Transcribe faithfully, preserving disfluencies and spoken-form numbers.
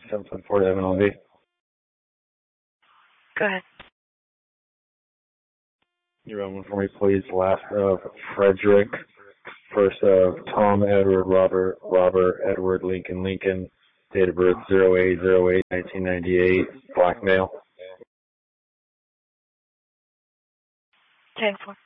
seven seven four to M L B. Go ahead. You run one for me, please. Last of Frederick. First of Tom, Edward, Robert, Robert, Edward, Lincoln, Lincoln. Date of birth zero eight zero eight nineteen ninety-eight. Black male. ten four.